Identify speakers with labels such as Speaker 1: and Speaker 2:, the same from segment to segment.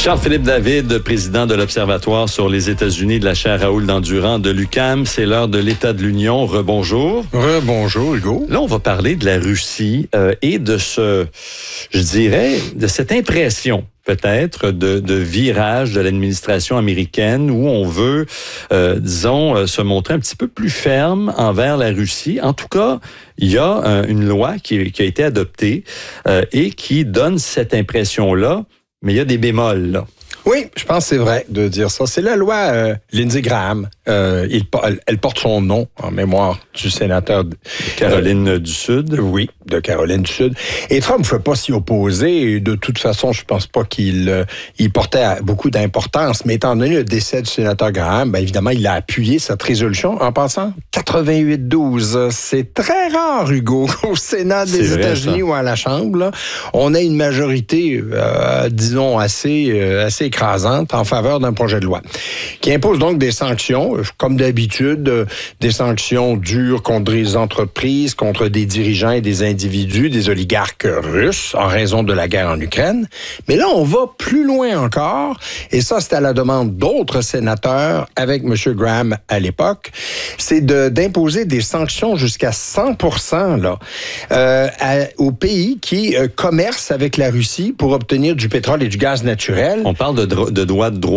Speaker 1: Charles-Philippe David, président de l'Observatoire sur les États-Unis de la chaire Raoul Dandurand de l'UQAM. C'est l'heure de l'État de l'Union. Rebonjour.
Speaker 2: Rebonjour, Hugo.
Speaker 1: Là, on va parler de la Russie et de de cette impression peut-être de virage de l'administration américaine où on veut, se montrer un petit peu plus ferme envers la Russie. En tout cas, il y a une loi qui a été adoptée et qui donne cette impression-là, mais il y a des bémols, là.
Speaker 2: Oui, je pense que c'est vrai de dire ça. C'est la loi Lindsey Graham. Elle porte son nom en mémoire du sénateur de
Speaker 1: Caroline du Sud.
Speaker 2: Oui, de Caroline du Sud. Et Trump ne fait pas s'y opposer. Et de toute façon, je pense pas qu'il portait beaucoup d'importance. Mais étant donné le décès du sénateur Graham, bien évidemment, il a appuyé cette résolution. En passant, 88-12. C'est très rare, Hugo, au Sénat des États-Unis ou à la Chambre, là, on a une majorité, disons, assez écrasante en faveur d'un projet de loi qui impose donc des sanctions, comme d'habitude, des sanctions dures contre des entreprises, contre des dirigeants et des individus, des oligarques russes en raison de la guerre en Ukraine. Mais là, on va plus loin encore, et ça, c'est à la demande d'autres sénateurs avec M. Graham à l'époque, c'est d'imposer des sanctions jusqu'à 100% aux pays qui commercent avec la Russie pour obtenir du pétrole et du gaz naturel.
Speaker 1: On parle de droits de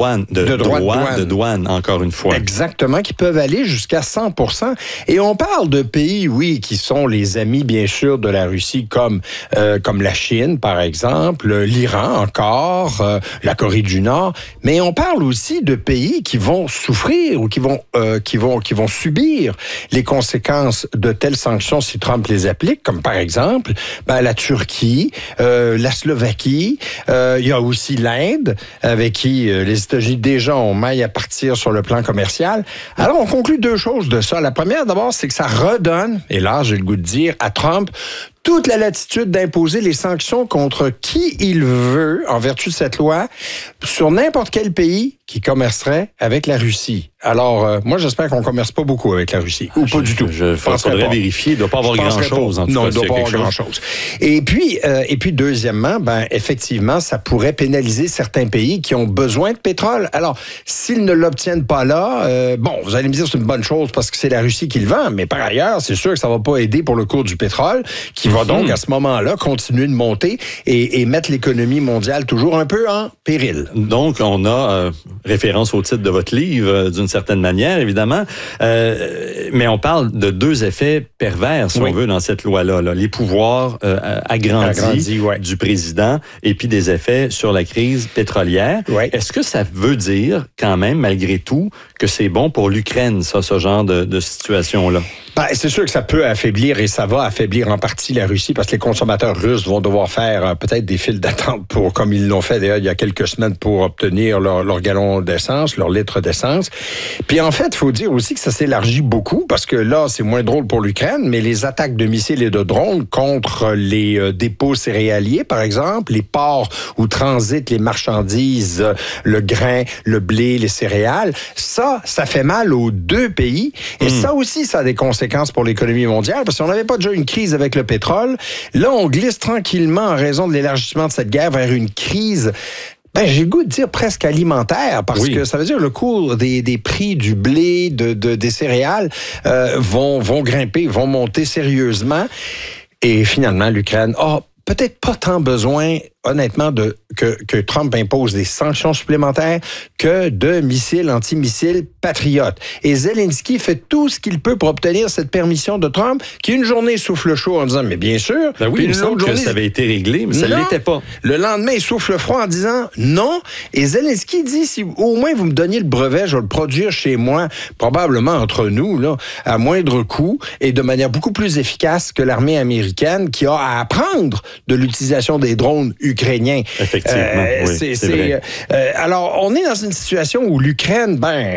Speaker 1: douane, encore une fois.
Speaker 2: Exactement, qui peuvent aller jusqu'à 100%. Et on parle de pays, oui, qui sont les amis, bien sûr, de la Russie, comme la Chine, par exemple, l'Iran encore, la Corée du Nord. Mais on parle aussi de pays qui vont souffrir ou qui vont subir les conséquences de telles sanctions si Trump les applique, comme par exemple la Turquie, la Slovaquie, il y a aussi l'Inde, avec qui les États-Unis déjà ont maille à partir sur le plan commercial. Alors, on conclut deux choses de ça. La première, d'abord, c'est que ça redonne, et là, j'ai le goût de dire, à Trump, toute la latitude d'imposer les sanctions contre qui il veut, en vertu de cette loi, sur n'importe quel pays qui commercerait avec la Russie. Alors, moi, j'espère qu'on ne commerce pas beaucoup avec la Russie. Ou pas du tout.
Speaker 1: Il faudrait vérifier. Il ne doit pas avoir grand-chose, en tout cas.
Speaker 2: Non, il ne doit pas avoir grand-chose. Et puis, deuxièmement, effectivement, ça pourrait pénaliser certains pays qui ont besoin de pétrole. Alors, s'ils ne l'obtiennent pas là, vous allez me dire que c'est une bonne chose parce que c'est la Russie qui le vend, mais par ailleurs, c'est sûr que ça ne va pas aider pour le cours du pétrole, qui va donc, à ce moment-là, continuer de monter et mettre l'économie mondiale toujours un peu en péril.
Speaker 1: Donc, on a référence au titre de votre livre, d'une certaine manière, évidemment, mais on parle de deux effets pervers, si on veut, dans cette loi-là. Les pouvoirs agrandis du président et puis des effets sur la crise pétrolière. Oui. Est-ce que ça veut dire, quand même, malgré tout, que c'est bon pour l'Ukraine, ce genre de situation-là?
Speaker 2: C'est sûr que ça peut affaiblir et ça va affaiblir en partie la Russie parce que les consommateurs russes vont devoir faire peut-être des files d'attente comme ils l'ont fait d'ailleurs il y a quelques semaines pour obtenir leur gallon d'essence, leur litre d'essence. Puis en fait, il faut dire aussi que ça s'élargit beaucoup parce que là, c'est moins drôle pour l'Ukraine, mais les attaques de missiles et de drones contre les dépôts céréaliers, par exemple, les ports où transitent les marchandises, le grain, le blé, les céréales, ça fait mal aux deux pays. Et ça aussi, ça a des conséquences pour l'économie mondiale, parce qu'on n'avait pas déjà une crise avec le pétrole. Là, on glisse tranquillement en raison de l'élargissement de cette guerre vers une crise, j'ai le goût de dire presque alimentaire, parce que ça veut dire le cours des prix du blé, des céréales vont grimper, vont monter sérieusement. Et finalement, l'Ukraine peut-être pas tant besoin, honnêtement, que Trump impose des sanctions supplémentaires que de missiles antimissiles patriotes. Et Zelensky fait tout ce qu'il peut pour obtenir cette permission de Trump, qui une journée souffle chaud en disant, mais bien sûr.
Speaker 1: Il me semble que ça avait été réglé, mais ça ne l'était pas.
Speaker 2: Le lendemain, il souffle froid en disant non. Et Zelensky dit, si au moins vous me donniez le brevet, je vais le produire chez moi, probablement entre nous, là, à moindre coût et de manière beaucoup plus efficace que l'armée américaine qui a à apprendre de l'utilisation des drones ukrainiens.
Speaker 1: Effectivement, oui, c'est vrai.
Speaker 2: Alors, on est dans une situation où l'Ukraine,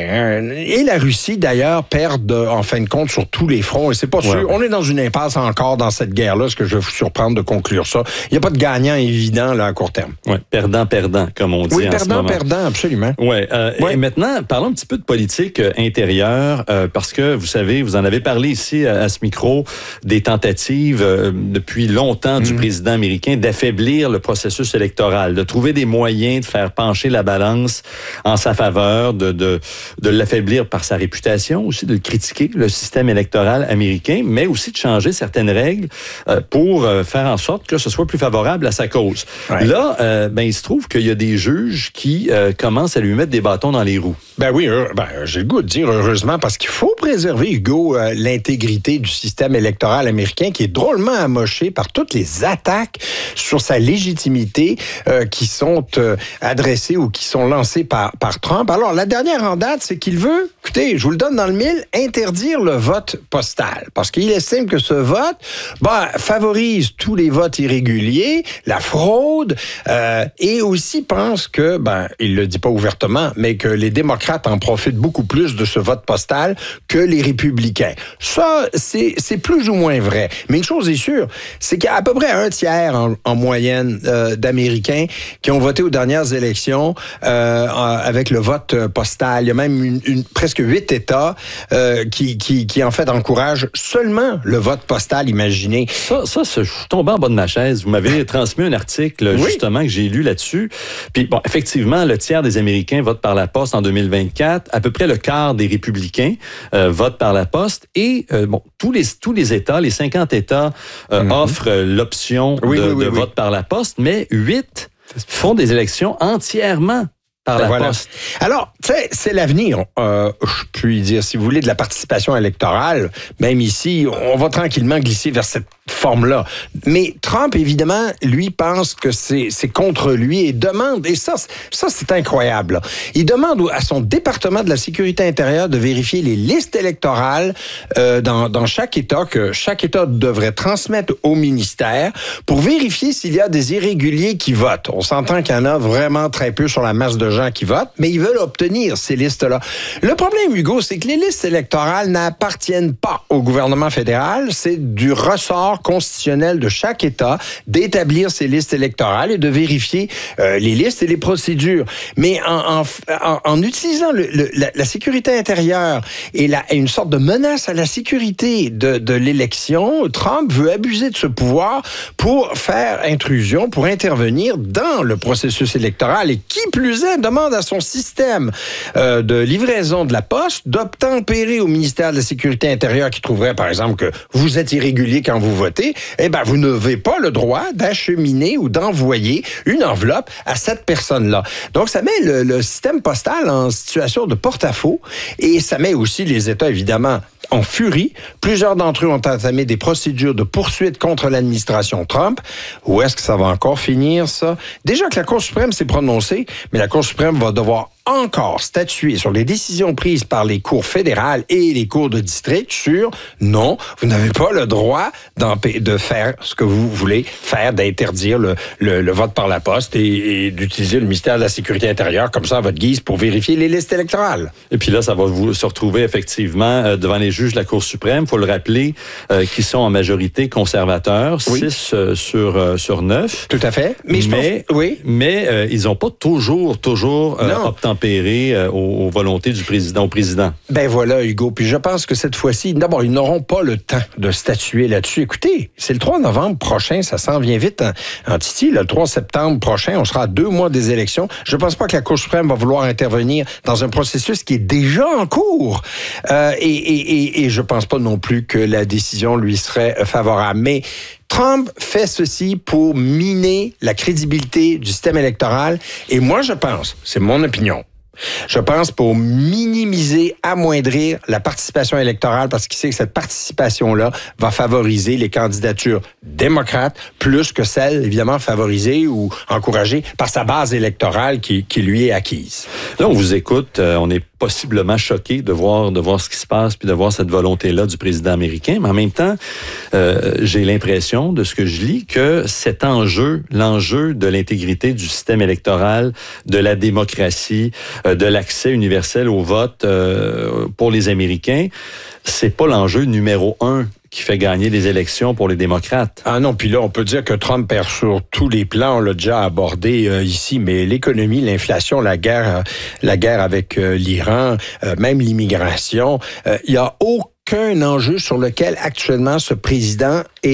Speaker 2: et la Russie, d'ailleurs, perdent, en fin de compte, sur tous les fronts. Et c'est pas sûr. On est dans une impasse encore dans cette guerre-là, ce que je vais vous surprendre de conclure ça. Il n'y a pas de gagnant évident, là, à court terme.
Speaker 1: Oui, perdant-perdant, comme on dit en ce moment.
Speaker 2: Oui, perdant-perdant, absolument.
Speaker 1: Et maintenant, parlons un petit peu de politique intérieure, parce que, vous savez, vous en avez parlé ici, à ce micro, des tentatives depuis longtemps du président américain d'affaiblir le processus électoral. électorale, de trouver des moyens de faire pencher la balance en sa faveur, de l'affaiblir par sa réputation, aussi de critiquer le système électoral américain, mais aussi de changer certaines règles pour faire en sorte que ce soit plus favorable à sa cause. Ouais. Là, il se trouve qu'il y a des juges qui commencent à lui mettre des bâtons dans les roues.
Speaker 2: Ben oui, j'ai le goût de dire heureusement, parce qu'il faut préserver, Hugo, l'intégrité du système électoral américain qui est drôlement amoché par toutes les attaques sur sa légitimité qui sont adressées ou qui sont lancées par Trump. Alors, la dernière en date, c'est qu'il veut, écoutez, je vous le donne dans le mille, interdire le vote postal. Parce qu'il estime que ce vote favorise tous les votes irréguliers, la fraude, et aussi pense que, il le dit pas ouvertement, mais que les démocrates en profitent beaucoup plus de ce vote postal que les républicains. Ça, c'est plus ou moins vrai. Mais une chose est sûre, c'est qu'il y a à peu près un tiers en moyenne d'Américains qui ont voté aux dernières élections avec le vote postal. Il y a même presque 8 États qui en fait encouragent seulement le vote postal, imaginez.
Speaker 1: Ça, je suis tombé en bas de ma chaise. Vous m'avez transmis un article justement que j'ai lu là-dessus. Puis bon, effectivement, le tiers des Américains votent par la poste en 2024. À peu près le quart des républicains votent par la poste. Et tous les États, les 50 États offrent l'option de vote par la poste, mais 8 font des élections entièrement par la poste.
Speaker 2: Alors, tu sais, c'est l'avenir, je puis dire, si vous voulez, de la participation électorale. Même ici, on va tranquillement glisser vers cette forme-là. Mais Trump, évidemment, lui, pense que c'est contre lui et demande, et ça c'est incroyable, là. Il demande à son département de la sécurité intérieure de vérifier les listes électorales dans chaque État, que chaque État devrait transmettre au ministère pour vérifier s'il y a des irréguliers qui votent. On s'entend qu'il y en a vraiment très peu sur la masse de gens qui votent, mais ils veulent obtenir ces listes-là. Le problème, Hugo, c'est que les listes électorales n'appartiennent pas au gouvernement fédéral, c'est du ressort constitutionnel de chaque État d'établir ces listes électorales et de vérifier les listes et les procédures. Mais en utilisant la sécurité intérieure et une sorte de menace à la sécurité de l'élection, Trump veut abuser de ce pouvoir pour faire intrusion, pour intervenir dans le processus électoral et qui plus est, demande à son système de livraison de la poste d'obtempérer au ministère de la Sécurité intérieure qui trouverait, par exemple, que vous êtes irrégulier quand vous votez, vous n'avez pas le droit d'acheminer ou d'envoyer une enveloppe à cette personne-là. Donc, ça met le système postal en situation de porte-à-faux et ça met aussi les États, évidemment, en furie. Plusieurs d'entre eux ont entamé des procédures de poursuite contre l'administration Trump. Où est-ce que ça va encore finir, ça? Déjà que la Cour suprême s'est prononcée, mais la Cour suprême va devoir encore statuer sur les décisions prises par les cours fédérales et les cours de district sur non, vous n'avez pas le droit de faire ce que vous voulez faire, d'interdire le vote par la poste et d'utiliser le ministère de la Sécurité intérieure comme ça à votre guise pour vérifier les listes électorales.
Speaker 1: Et puis là, ça va vous se retrouver effectivement devant les juges de la Cour suprême, il faut le rappeler, qui sont en majorité conservateurs, 6 sur 9.
Speaker 2: Tout à fait. Mais
Speaker 1: ils n'ont pas toujours obtempéré aux volontés du président, au président.
Speaker 2: Ben voilà, Hugo. Puis je pense que cette fois-ci, d'abord, ils n'auront pas le temps de statuer là-dessus. Écoutez, c'est le 3 novembre prochain, ça s'en vient vite en Titi. Le 3 septembre prochain, on sera à 2 mois des élections. Je ne pense pas que la Cour suprême va vouloir intervenir dans un processus qui est déjà en cours. Et je ne pense pas non plus que la décision lui serait favorable. Mais Trump fait ceci pour miner la crédibilité du système électoral. Et moi, je pense, c'est mon opinion, je pense pour minimiser, amoindrir la participation électorale parce qu'il sait que cette participation-là va favoriser les candidatures démocrates plus que celles, évidemment, favorisées ou encouragées par sa base électorale qui lui est acquise.
Speaker 1: Là, on vous écoute, on est possiblement choqué de voir ce qui se passe puis de voir cette volonté-là du président américain. Mais en même temps, j'ai l'impression, de ce que je lis, que cet l'enjeu de l'intégrité du système électoral, de la démocratie, de l'accès universel au vote pour les Américains, c'est pas l'enjeu numéro 1 qui fait gagner les élections pour les démocrates.
Speaker 2: Ah non, puis là, on peut dire que Trump perd sur tous les plans, on l'a déjà abordé ici, mais l'économie, l'inflation, la guerre avec l'Iran, même l'immigration, il y a aucun enjeu sur lequel actuellement ce président est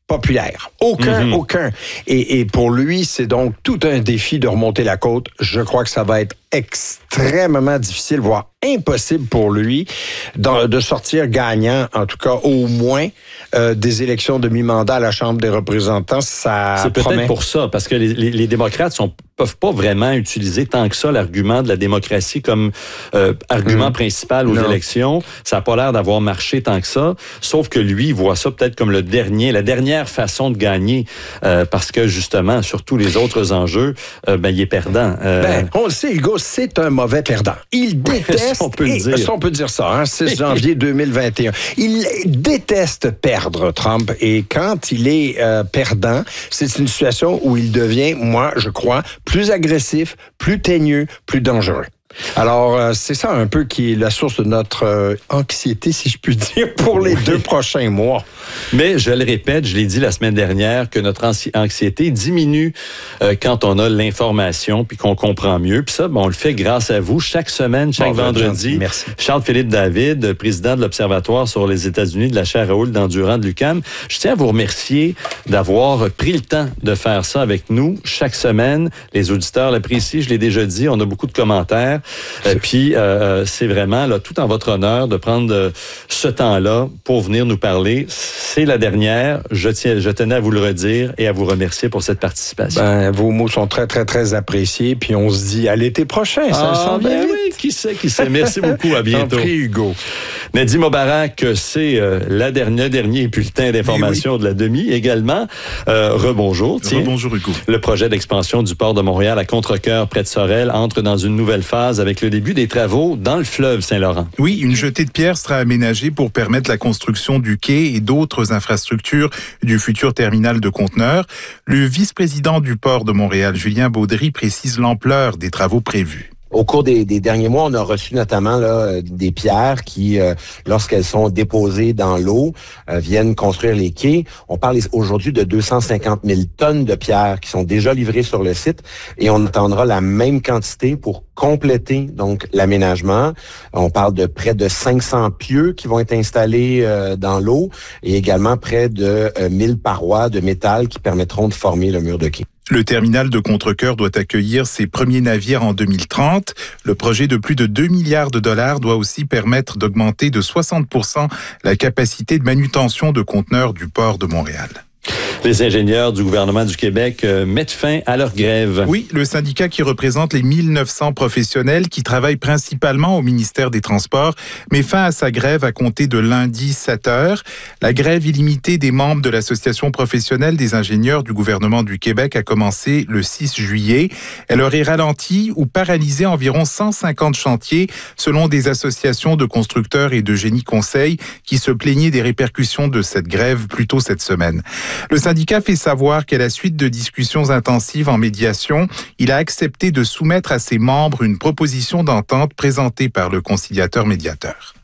Speaker 2: populaire. Aucun. Et pour lui, c'est donc tout un défi de remonter la côte. Je crois que ça va être extrêmement difficile, voire impossible pour lui de sortir gagnant, en tout cas au moins, des élections de mi-mandat à la Chambre des représentants. Ça
Speaker 1: c'est
Speaker 2: promet.
Speaker 1: peut-être pour ça, parce que les démocrates peuvent pas vraiment utiliser tant que ça l'argument de la démocratie comme argument principal aux élections. Ça n'a pas l'air d'avoir marché tant que ça, sauf que lui, il voit ça peut-être comme la dernière façon de gagner, parce que justement, sur tous les autres enjeux, il est perdant.
Speaker 2: On le sait, Hugo, c'est un mauvais perdant. Il déteste,
Speaker 1: on peut le dire.
Speaker 2: On peut dire ça, 6 janvier 2021. Il déteste perdre, Trump, et quand il est perdant, c'est une situation où il devient, moi, je crois, plus agressif, plus teigneux, plus dangereux. Alors, c'est ça un peu qui est la source de notre anxiété, si je puis dire, pour les 2 prochains mois.
Speaker 1: Mais je le répète, je l'ai dit la semaine dernière, que notre anxiété diminue quand on a l'information puis qu'on comprend mieux. Puis ça, on le fait grâce à vous. Chaque semaine, chaque vendredi.
Speaker 2: Merci.
Speaker 1: Charles-Philippe David, président de l'Observatoire sur les États-Unis de la chaire Raoul d'Endurant de l'UQAM. Je tiens à vous remercier d'avoir pris le temps de faire ça avec nous chaque semaine. Les auditeurs l'apprécient, je l'ai déjà dit, on a beaucoup de commentaires. Puis c'est vraiment là, tout en votre honneur de prendre ce temps-là pour venir nous parler. C'est la dernière. Je tenais à vous le redire et à vous remercier pour cette participation.
Speaker 2: Vos mots sont très, très, très appréciés. Puis on se dit à l'été prochain. Ça s'en vient vite.
Speaker 1: Oui, qui sait. Merci beaucoup. À bientôt.
Speaker 2: T'en prie, Hugo.
Speaker 1: Nadim Mubarak, c'est le dernier bulletin d'information de la demi également. Rebonjour.
Speaker 3: Rebonjour, Hugo.
Speaker 1: Le projet d'expansion du port de Montréal à Contrecœur, près de Sorel, entre dans une nouvelle phase avec le début des travaux dans le fleuve Saint-Laurent.
Speaker 3: Oui, une jetée de pierre sera aménagée pour permettre la construction du quai et d'autres infrastructures du futur terminal de conteneurs. Le vice-président du port de Montréal, Julien Baudry, précise l'ampleur des travaux prévus.
Speaker 4: Au cours des derniers mois, on a reçu notamment des pierres qui, lorsqu'elles sont déposées dans l'eau, viennent construire les quais. On parle aujourd'hui de 250 000 tonnes de pierres qui sont déjà livrées sur le site et on attendra la même quantité pour compléter donc l'aménagement. On parle de près de 500 pieux qui vont être installés dans l'eau et également près de 1000 parois de métal qui permettront de former le mur de quai.
Speaker 3: Le terminal de Contrecœur doit accueillir ses premiers navires en 2030. Le projet de plus de 2 milliards de dollars doit aussi permettre d'augmenter de 60% la capacité de manutention de conteneurs du port de Montréal.
Speaker 1: Les ingénieurs du gouvernement du Québec mettent fin à leur grève.
Speaker 3: Oui, le syndicat qui représente les 1900 professionnels qui travaillent principalement au ministère des Transports met fin à sa grève à compter de lundi 7h. La grève illimitée des membres de l'Association professionnelle des ingénieurs du gouvernement du Québec a commencé le 6 juillet. Elle aurait ralenti ou paralysé environ 150 chantiers selon des associations de constructeurs et de génie conseil qui se plaignaient des répercussions de cette grève plus tôt cette semaine. Le syndicat fait savoir qu'à la suite de discussions intensives en médiation, il a accepté de soumettre à ses membres une proposition d'entente présentée par le conciliateur médiateur.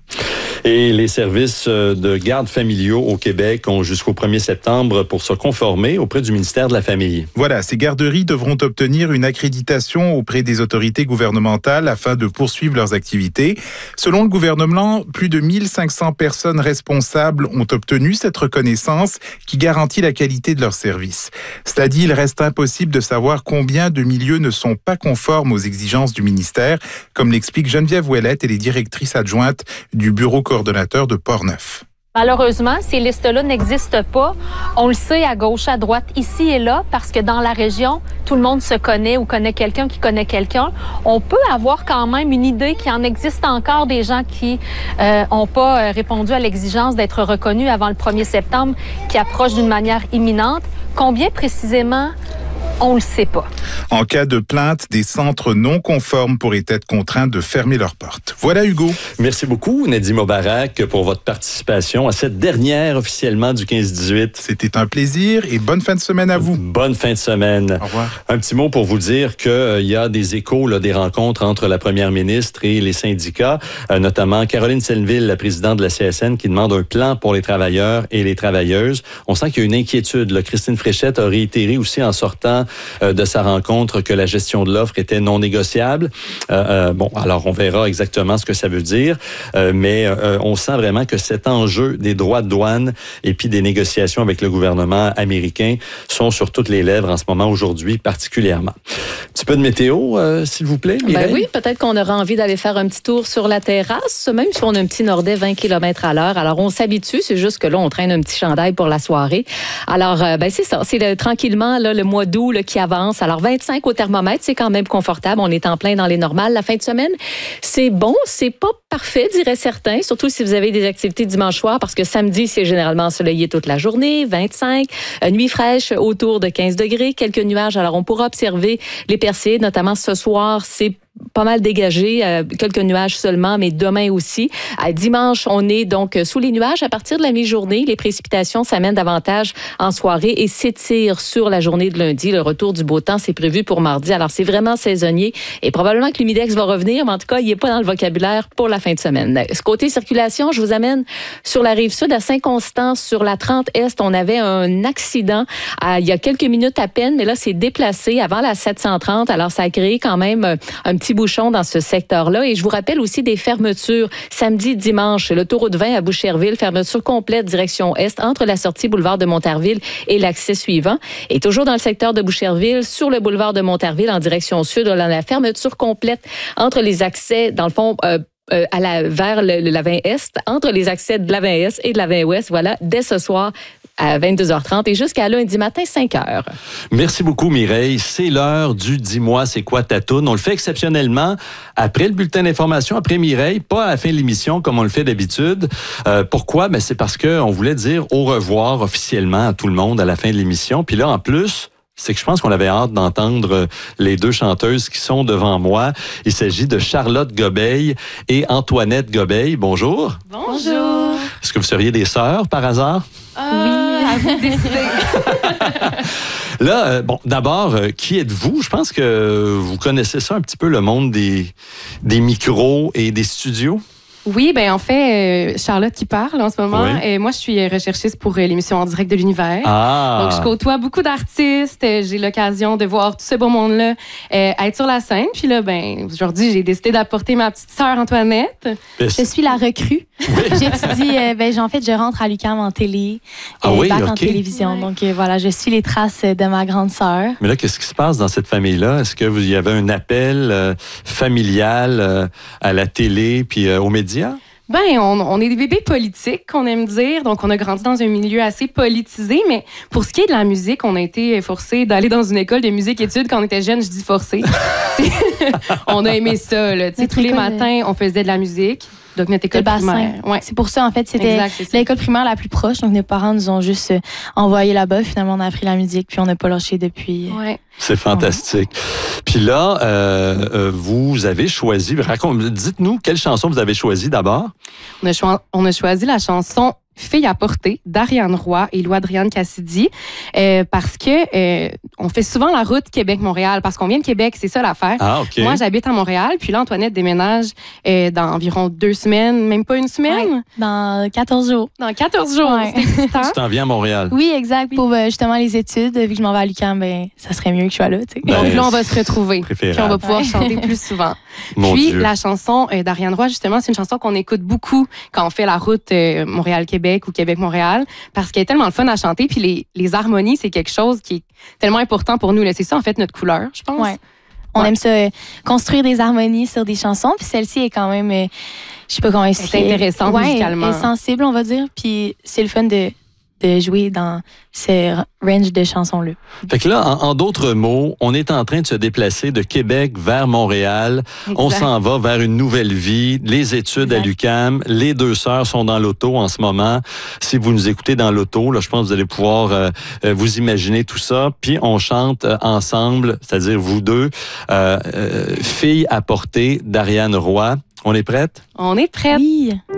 Speaker 1: Et les services de garde familiaux au Québec ont jusqu'au 1er septembre pour se conformer auprès du ministère de la Famille.
Speaker 3: Voilà, ces garderies devront obtenir une accréditation auprès des autorités gouvernementales afin de poursuivre leurs activités. Selon le gouvernement, plus de 1500 personnes responsables ont obtenu cette reconnaissance qui garantit la qualité de leurs services. Cela dit, il reste impossible de savoir combien de milieux ne sont pas conformes aux exigences du ministère, comme l'explique Geneviève Ouellette, elle est directrice adjointe du bureau coordonnateur de Portneuf.
Speaker 5: Malheureusement, ces listes-là n'existent pas. On le sait à gauche, à droite, ici et là, parce que dans la région, tout le monde se connaît ou connaît quelqu'un qui connaît quelqu'un. On peut avoir quand même une idée qu'il en existe encore des gens qui n'ont pas répondu à l'exigence d'être reconnus avant le 1er septembre, qui approche d'une manière imminente. Combien précisément? On le sait pas.
Speaker 3: En cas de plainte, des centres non conformes pourraient être contraints de fermer leurs portes. Voilà, Hugo.
Speaker 1: Merci beaucoup, Nadim Mubarak, pour votre participation à cette dernière officiellement du 15-18.
Speaker 3: C'était un plaisir et bonne fin de semaine à vous.
Speaker 1: Bonne fin de semaine.
Speaker 3: Au revoir.
Speaker 1: Un petit mot pour vous dire qu'il y a des échos, des rencontres entre la première ministre et les syndicats, notamment Caroline Senneville, la présidente de la CSN, qui demande un plan pour les travailleurs et les travailleuses. On sent qu'il y a une inquiétude. Christine Fréchette a réitéré aussi en sortant de sa rencontre que la gestion de l'offre était non négociable. Bon, alors on verra exactement ce que ça veut dire, mais on sent vraiment que cet enjeu des droits de douane et puis des négociations avec le gouvernement américain sont sur toutes les lèvres en ce moment, aujourd'hui particulièrement. Un petit peu de météo, s'il vous plaît, Mireille?
Speaker 6: Ben oui, peut-être qu'on aura envie d'aller faire un petit tour sur la terrasse, même si on a un petit nordais 20 km à l'heure. Alors, on s'habitue, c'est juste que là, on traîne un petit chandail pour la soirée. Alors, ben c'est ça, c'est tranquillement là, le mois d'août là, qui avance. Alors, 25 au thermomètre, c'est quand même confortable. On est en plein dans les normales. La fin de semaine, c'est bon, c'est pas parfait, diraient certains, surtout si vous avez des activités dimanche soir, parce que samedi, c'est généralement ensoleillé toute la journée, 25. Nuit fraîche autour de 15 degrés, quelques nuages. Alors, on pourra observer les Perséides, notamment ce soir, c'est pas mal dégagé, quelques nuages seulement, mais demain aussi. Dimanche, on est donc sous les nuages. À partir de la mi-journée, les précipitations s'amènent davantage en soirée et s'étirent sur la journée de lundi. Le retour du beau temps, c'est prévu pour mardi. Alors, c'est vraiment saisonnier et probablement que l'humidex va revenir, mais en tout cas, il n'est pas dans le vocabulaire pour la fin de semaine. Ce côté circulation, je vous amène sur la rive sud à Saint-Constant, sur la 30 Est. On avait un accident il y a quelques minutes à peine, mais là, c'est déplacé avant la 730. Alors, ça a créé quand même un petit bouchon dans ce secteur-là. Et je vous rappelle aussi des fermetures samedi, dimanche. L'autoroute 20 à Boucherville, fermeture complète direction Est entre la sortie boulevard de Montarville et l'accès suivant. Et toujours dans le secteur de Boucherville, sur le boulevard de Montarville en direction sud, on a la fermeture complète entre les accès, dans le fond, vers la 20 Est, entre les accès de la 20 Est et de la 20 Ouest, voilà, dès ce soir à 22h30 et jusqu'à lundi matin, 5h.
Speaker 1: Merci beaucoup, Mireille. C'est l'heure du Dis-moi, c'est quoi ta toune? On le fait exceptionnellement après le bulletin d'information, après Mireille, pas à la fin de l'émission comme on le fait d'habitude. Pourquoi? Ben, c'est parce qu'on voulait dire au revoir officiellement à tout le monde à la fin de l'émission. Puis là, en plus, c'est que je pense qu'on avait hâte d'entendre les deux chanteuses qui sont devant moi. Il s'agit de Charlotte Gobeil et Antoinette Gobeil. Bonjour.
Speaker 5: Bonjour.
Speaker 1: Est-ce que vous seriez des sœurs par hasard?
Speaker 5: Oui, à vous de décider.
Speaker 1: Là, bon, d'abord, qui êtes-vous? Je pense que vous connaissez ça un petit peu, le monde des micros et des studios.
Speaker 7: Oui, ben en fait, Charlotte qui parle en ce moment.
Speaker 1: Oui.
Speaker 7: Moi, je suis recherchiste pour l'émission En direct de l'univers.
Speaker 1: Ah.
Speaker 7: Donc, je côtoie beaucoup d'artistes. J'ai l'occasion de voir tout ce beau monde-là être sur la scène. Puis là, ben aujourd'hui, j'ai décidé d'apporter ma petite sœur Antoinette.
Speaker 8: Je suis la recrue. J'étudie, je rentre à l'UQAM en télé, en télévision. Ouais. Donc voilà, je suis les traces de ma grande sœur.
Speaker 1: Mais là, qu'est-ce qui se passe dans cette famille-là? Est-ce que vous y avez un appel familial à la télé puis aux médias?
Speaker 7: Ben, on est des bébés politiques, qu'on aime dire. Donc, on a grandi dans un milieu assez politisé. Mais pour ce qui est de la musique, on a été forcés d'aller dans une école de musique-études quand on était jeunes. Je dis forcés. On a aimé ça. Là. Tous les matins, on faisait de la musique. Donc, notre école primaire. Ouais.
Speaker 8: C'est pour ça, en fait, c'était l'école primaire la plus proche. Donc, nos parents nous ont juste envoyé là-bas. Finalement, on a appris la musique, puis on n'a pas lâché depuis.
Speaker 7: Ouais.
Speaker 1: C'est fantastique. Puis là, vous avez choisi... Dites-nous, quelle chanson vous avez choisi d'abord?
Speaker 7: On a choisi la chanson Fille à porter d'Ariane Roy et Louis-Adrienne Cassidy parce que on fait souvent la route Québec-Montréal parce qu'on vient de Québec, c'est ça l'affaire.
Speaker 1: Ah, OK.
Speaker 7: Moi, j'habite à Montréal, puis là, Antoinette déménage dans environ 2 semaines, même pas une semaine.
Speaker 8: Ouais, dans 14 jours.
Speaker 7: Dans 14 jours,
Speaker 8: ouais.
Speaker 7: C'est excitant.
Speaker 1: Tu t'en viens à Montréal.
Speaker 8: Oui, exact. Pour justement les études, vu que je m'en vais à l'UQAM, ben ça serait mieux que je sois là. T'sais.
Speaker 7: Donc là, on va se retrouver.
Speaker 1: Préférable.
Speaker 7: Puis on va pouvoir chanter plus souvent.
Speaker 1: Mon
Speaker 7: Puis
Speaker 1: Dieu.
Speaker 7: la chanson d'Ariane Roy, justement, c'est une chanson qu'on écoute beaucoup quand on fait la route Montréal-Québec ou Québec-Montréal parce qu'elle est tellement le fun à chanter. Puis les harmonies, c'est quelque chose qui est tellement important pour nous. Là. C'est ça, en fait, notre couleur, je pense.
Speaker 8: Ouais. On aime ça, construire des harmonies sur des chansons. Puis celle-ci est quand même, je sais pas comment expliquer.
Speaker 7: C'est intéressant musicalement.
Speaker 8: Elle est sensible, on va dire. Puis c'est le fun de jouer dans ce range de chansons-là.
Speaker 1: Fait que là, en d'autres mots, on est en train de se déplacer de Québec vers Montréal.
Speaker 7: Exact.
Speaker 1: On s'en va vers une nouvelle vie, les études à l'UQAM. Les deux sœurs sont dans l'auto en ce moment. Si vous nous écoutez dans l'auto, là, je pense que vous allez pouvoir vous imaginer tout ça. Puis on chante ensemble, c'est-à-dire vous deux, Fille à porter d'Ariane Roy. On est prête?
Speaker 7: On est prête.
Speaker 8: Oui.